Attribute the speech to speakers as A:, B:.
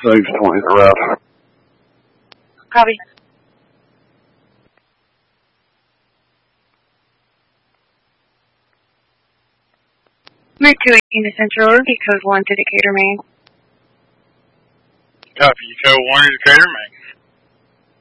A: Saves 20 the route.
B: Copy. Move to 18 to Central, code 1 to Decatur, Maine.
C: Copy, code 1 to Decatur, Maine.